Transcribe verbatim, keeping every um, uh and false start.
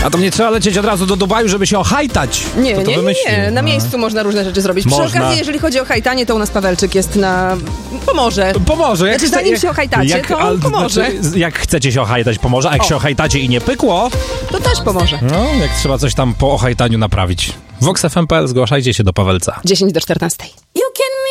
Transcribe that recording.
A to nie trzeba lecieć od razu do Dubaju, żeby się ohajtać. Nie, to to nie, nie, nie. Na miejscu można różne rzeczy zrobić. Przy Można. okazji, jeżeli chodzi o hajtanie, to u nas Pawełczyk jest na... pomoże. Pomoże. Jak Znaczy, chce- zanim jak- się ohajtacie, jak- to ale- pomoże. Znaczy, jak chcecie się ohajtać, pomoże. A jak O. się ohajtacie i nie pykło, To też pomoże. no, jak trzeba coś tam po ohajtaniu naprawić. Vox F M kropka p l, zgłaszajcie się do Pawelca. dziesięć do czternastej.